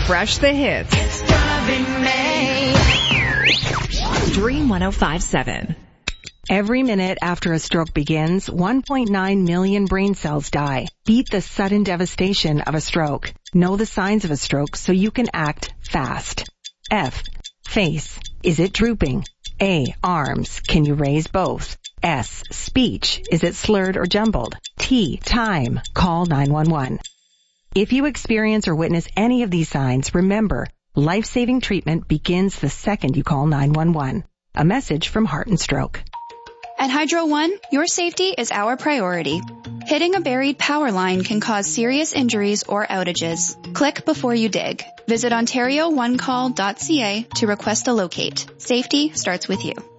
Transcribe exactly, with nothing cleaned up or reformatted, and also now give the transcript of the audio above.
Refresh the hits. It's gonna be me. Dream one oh five seven. Every minute after a stroke begins, one point nine million brain cells die. Beat the sudden devastation of a stroke. Know the signs of a stroke so you can act fast. F. Face. Is it drooping? A. Arms. Can you raise both? S. Speech. Is it slurred or jumbled? T. Time. Call nine one one. If you experience or witness any of these signs, remember, life-saving treatment begins the second you call nine one one. A message from Heart and Stroke. At Hydro One, your safety is our priority. Hitting a buried power line can cause serious injuries or outages. Click before you dig. Visit ontario one call dot c a to request a locate. Safety starts with you.